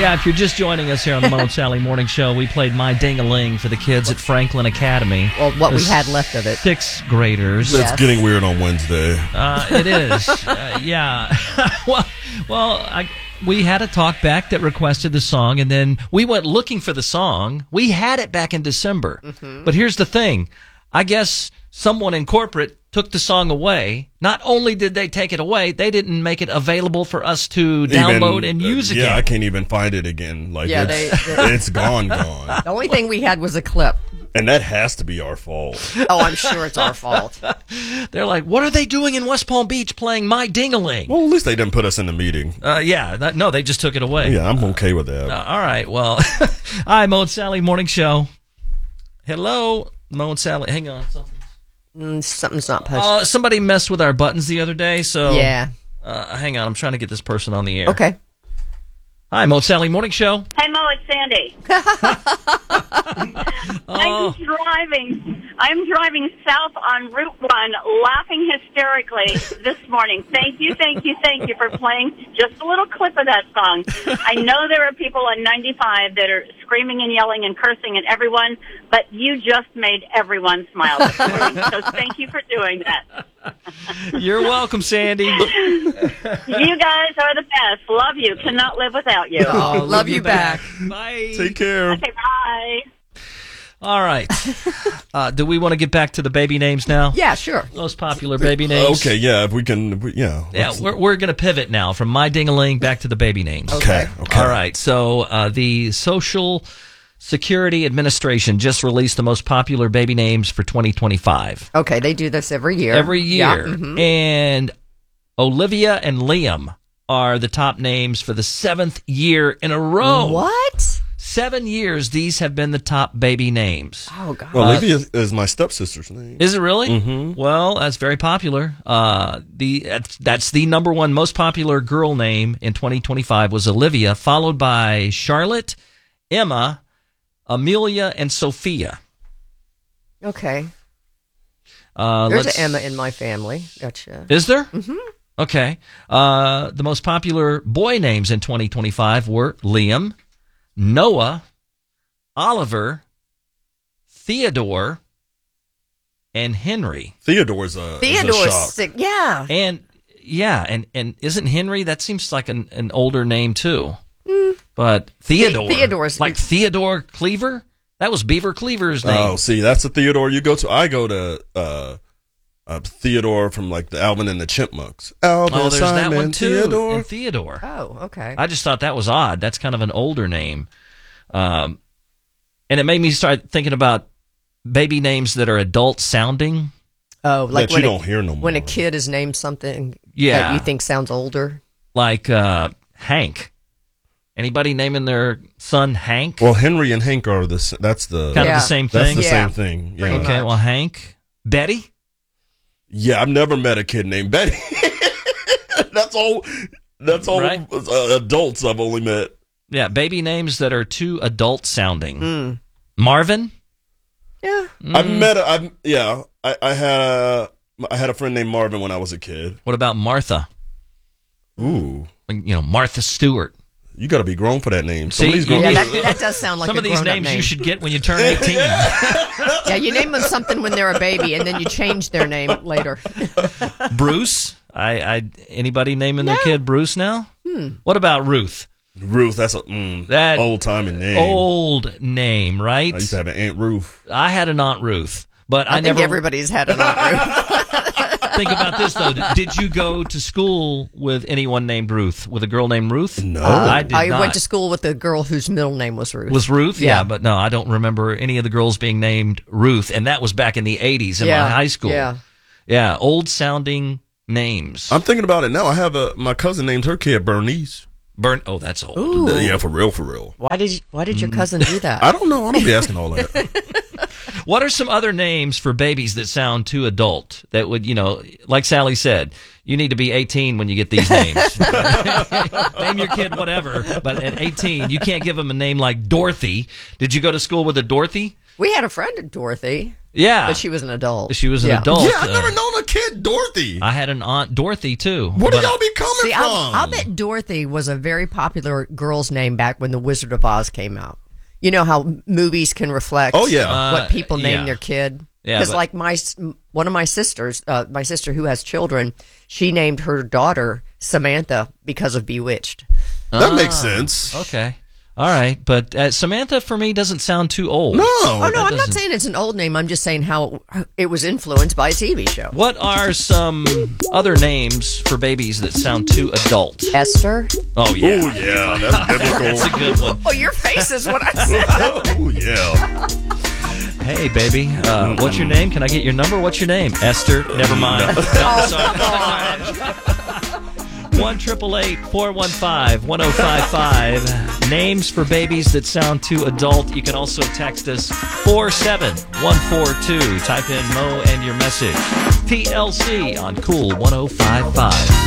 Yeah, if you're just joining us here on the Mo and Sally Morning Show, we played My Ding-a-Ling for the kids at Franklin Academy. Well, what we had left of it. Sixth graders. It's getting weird on Wednesday. It is. Yeah. We had a talk back that requested the song, and then we went looking for the song. We had it back in December. Mm-hmm. But here's the thing. I guess someone in corporate took the song away. Not only did they take it away, they didn't make it available for us to download and use again. Yeah, I can't even find it again. It's gone. The only thing we had was a clip. And that has to be our fault. Oh, I'm sure it's our fault. They're like, what are they doing in West Palm Beach playing My Ding-a-Ling? Well, at least they didn't put us in the meeting. No, they just took it away. Yeah, I'm okay with that. All right, well, hi, Mo and Sally Morning Show. Hello, Mo and Sally. Hang on. Something's not posted. Somebody messed with our buttons the other day, so... Yeah. Hang on, I'm trying to get this person on the air. Okay. Hi, Mo and Sally Morning Show. Hey, Mo, it's Sandy. I'm driving south on Route 1, laughing hysterically this morning. Thank you for playing just a little clip of that song. I know there are people on 95 that are screaming and yelling and cursing at everyone, but you just made everyone smile this morning. So thank you for doing that. You're welcome, Sandy. You guys are the best. Love you. Cannot live without you. Oh, love you back. Bye. Take care. Okay, bye. All right. Do we want to get back to the baby names now? Yeah, sure. Most popular baby names. Okay, yeah, if we can, yeah. Yeah, we're going to pivot now from My Ding-a-Ling back to the baby names. Okay. All right. So the Social Security Administration just released the most popular baby names for 2025. Okay, they do this every year. Every year. Yeah. Mm-hmm. And Olivia and Liam are the top names for the 7th year in a row. What? 7 years, these have been the top baby names. Oh, God. Well, Olivia is my stepsister's name. Is it really? Mm-hmm. Well, that's very popular. That's the number one most popular girl name in 2025 was Olivia, followed by Charlotte, Emma, Amelia, and Sophia. Okay. There's an Emma in my family. Gotcha. Is there? Mm-hmm. Okay. The most popular boy names in 2025 were Liam, Noah, Oliver, Theodore, and Henry. Theodore's a shock. Sick. Yeah. And isn't Henry, that seems like an older name too. But Theodore. Theodore's like Theodore Cleaver? That was Beaver Cleaver's name. Oh, see, that's the Theodore you go to. I go to Theodore from like the Alvin and the Chipmunks. Alvin, there's Simon, that one too. Theodore. And Theodore. Oh, okay. I just thought that was odd. That's kind of an older name. And it made me start thinking about baby names that are adult sounding. Oh, like that you don't hear no more. When a kid is named something Yeah. that you think sounds older. Like Hank. Anybody naming their son Hank? Well, Henry and Hank are that's the kind of the same thing. That's the same thing. Yeah. Okay, well, Hank, Betty. Yeah, I've never met a kid named Betty. That's all. Right? Adults I've only met. Yeah, baby names that are too adult sounding. Marvin. Yeah, I had a friend named Marvin when I was a kid. What about Martha? Ooh, Martha Stewart. You got to be grown for that name. See, that does sound like some of these names name. you should get when you turn 18. Yeah, you name them something when they're a baby, and then you change their name later. Bruce. Anybody naming their kid Bruce now? What about Ruth? Ruth, that's that old-timey name. Old name, right? I used to have an Aunt Ruth. I had an Aunt Ruth, but I think never. Everybody's had an Aunt Ruth. Think about this, though. Did you go to school with anyone named Ruth? With a girl named Ruth? No. I did not. I went to school with a girl whose middle name was Ruth. Was Ruth? Yeah, but no, I don't remember any of the girls being named Ruth, and that was back in the 80s in my high school. Yeah, old-sounding names. I'm thinking about it now. I have my cousin named her kid Bernice. Oh, that's old. Ooh. Yeah, for real. Why did your cousin do that? I don't know. I don't be asking all that. What are some other names for babies that sound too adult? That would, like Sally said, you need to be 18 when you get these names. Name your kid whatever, but at 18, you can't give them a name like Dorothy. Did you go to school with a Dorothy? We had a friend, Dorothy. Yeah. But she was an adult. She was an adult. Yeah, I've never known a kid Dorothy. I had an aunt Dorothy, too. Where did y'all be coming See, from? I'll bet Dorothy was a very popular girl's name back when The Wizard of Oz came out. You know how movies can reflect what people name their kid? Yeah, because like one of my sisters, my sister who has children, she named her daughter Samantha because of Bewitched. That makes sense. Okay. All right. But Samantha, for me, doesn't sound too old. No. Oh, no, I'm not saying it's an old name. I'm just saying how it was influenced by a TV show. What are some other names for babies that sound too adult? Esther. Oh, yeah. Oh, yeah. That's biblical. That's a good one. Oh, your face is what I said. Oh, yeah. Hey, baby, what's your name? Can I get your number? What's your name? Esther. Never mind. No, sorry. 1-888-415-1055. Names for babies that sound too adult. You can also text us 47142. Type in Mo and your message. TLC on Cool 105.5.